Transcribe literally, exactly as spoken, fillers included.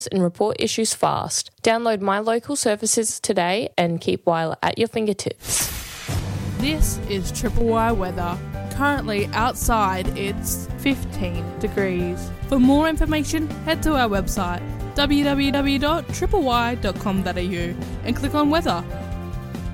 and report issues fast. Download My Local Services today and keep Wyler at your fingertips. This is Triple Y weather. Currently outside it's fifteen degrees. For more information, head to our website w w w dot triple y dot com dot a u and click on weather.